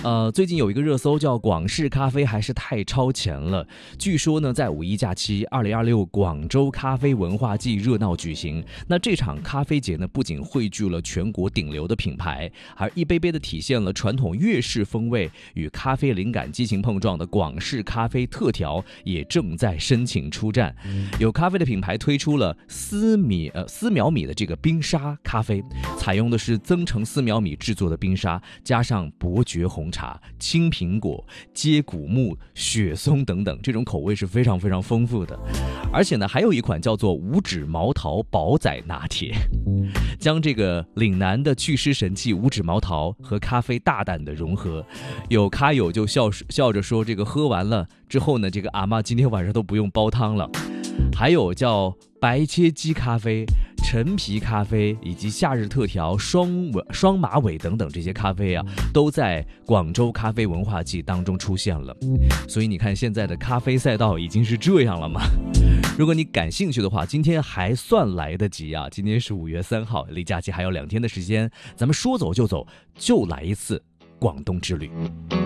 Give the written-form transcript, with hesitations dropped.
最近有一个热搜叫广式咖啡还是太超前了。据说呢，在五一假期2026广州咖啡文化季热闹举行。那这场咖啡节呢，不仅汇聚了全国顶流的品牌，而一杯杯的体现了传统粤式风味与咖啡灵感激情碰撞的广式咖啡特调也正在申请出战。有咖啡的品牌推出了丝苗米的这个冰沙咖啡，采用的是增程丝苗米制作的冰沙，加上伯爵红茶、青苹果、接骨木、雪松等等，这种口味是非常非常丰富的。而且呢，还有一款叫做五指毛桃宝仔拿铁，将这个岭南的祛湿神器五指毛桃和咖啡大胆的融合。有咖友就笑着说，这个喝完了之后呢，这个阿嬷今天晚上都不用煲汤了。还有叫白切鸡咖啡、陈皮咖啡以及夏日特调双马尾等等，这些咖啡啊，都在广州咖啡文化季当中出现了。所以你看，现在的咖啡赛道已经是这样了嘛。如果你感兴趣的话，今天还算来得及啊！今天是5月3号，离假期还有2天的时间，咱们说走就走，就来一次广东之旅。